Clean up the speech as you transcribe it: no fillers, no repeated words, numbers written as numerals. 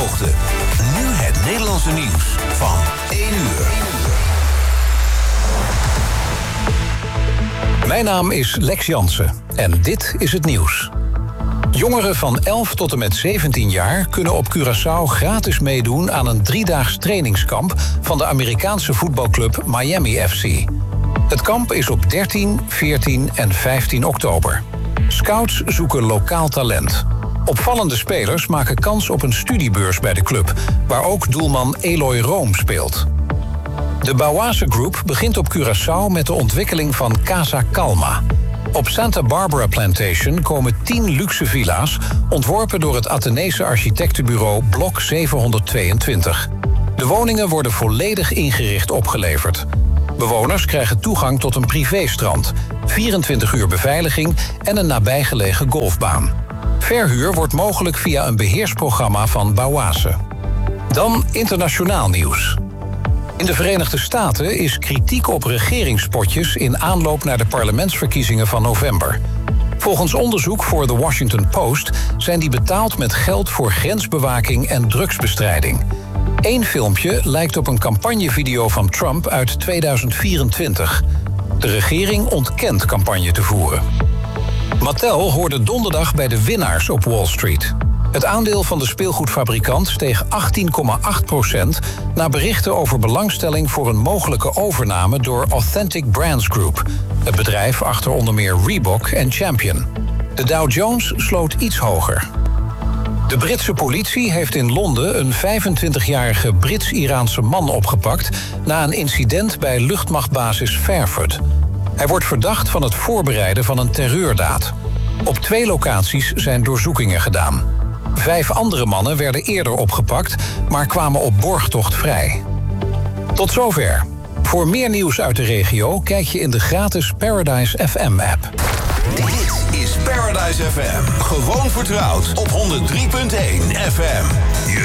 hoogte. Nu het Nederlandse nieuws van 1 uur. Mijn naam is Lex Jansen en dit is het nieuws. Jongeren van 11 tot en met 17 jaar kunnen op Curaçao gratis meedoen aan een 3-daags trainingskamp van de Amerikaanse voetbalclub Miami FC. Het kamp is op 13, 14 en 15 oktober. Scouts zoeken lokaal talent. Opvallende spelers maken kans op een studiebeurs bij de club, waar ook doelman Eloy Room speelt. De Bawase Group begint op Curaçao met de ontwikkeling van Casa Calma. Op Santa Barbara Plantation komen 10 luxe villa's, ontworpen door het Athenese architectenbureau Blok 722. De woningen worden volledig ingericht opgeleverd. Bewoners krijgen toegang tot een privéstrand, 24 uur beveiliging en een nabijgelegen golfbaan. Verhuur wordt mogelijk via een beheersprogramma van Bawase. Dan internationaal nieuws. In de Verenigde Staten is kritiek op regeringspotjes in aanloop naar de parlementsverkiezingen van november. Volgens onderzoek voor The Washington Post zijn die betaald met geld voor grensbewaking en drugsbestrijding. Eén filmpje lijkt op een campagnevideo van Trump uit 2024. De regering ontkent campagne te voeren. Mattel hoorde donderdag bij de winnaars op Wall Street. Het aandeel van de speelgoedfabrikant steeg 18,8% na berichten over belangstelling voor een mogelijke overname door Authentic Brands Group, het bedrijf achter onder meer Reebok en Champion. De Dow Jones sloot iets hoger. De Britse politie heeft in Londen een 25-jarige Brits-Iraanse man opgepakt na een incident bij luchtmachtbasis Fairford. Hij wordt verdacht van het voorbereiden van een terreurdaad. Op 2 locaties zijn doorzoekingen gedaan. 5 andere mannen werden eerder opgepakt, maar kwamen op borgtocht vrij. Tot zover. Voor meer nieuws uit de regio kijk je in de gratis Paradise FM-app. Dit is Paradise FM. Gewoon vertrouwd op 103.1 FM. Je